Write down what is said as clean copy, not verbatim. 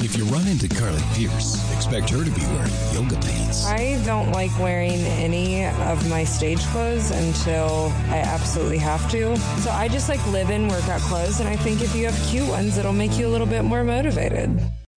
If you run into Carly Pierce, expect her to be wearing yoga pants. I don't like wearing any of my stage clothes until I absolutely have to. So I just like live in workout clothes, and I think if you have cute ones, it'll make you a little bit more motivated.